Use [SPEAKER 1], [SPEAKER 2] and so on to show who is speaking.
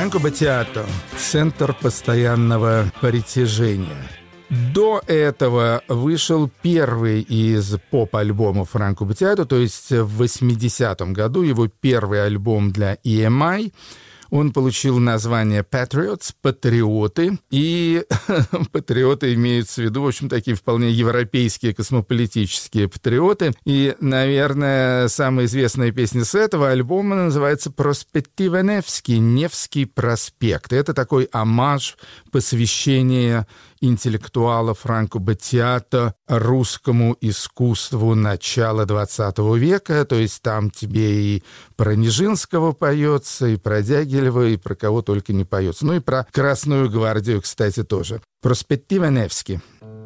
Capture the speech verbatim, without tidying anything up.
[SPEAKER 1] Франко Баттиато – центр постоянного притяжения. До этого вышел первый из поп-альбомов Франко Баттиато, то есть в восьмидесятом году его первый альбом для и эм ай. Он получил название Patriots, патриоты, и патриоты имеются в виду, в общем, такие вполне европейские космополитические патриоты. И, наверное, самая известная песня с этого альбома называется «Проспектива Невский», «Невский проспект». Это такой омаж, посвящение интеллектуала Франко Баттиато русскому искусству начала двадцатого века, то есть там тебе и про Нижинского поется, и про Дягилева, и про кого только не поется. Ну и про Красную гвардию, кстати, тоже. «Проспектива Невский».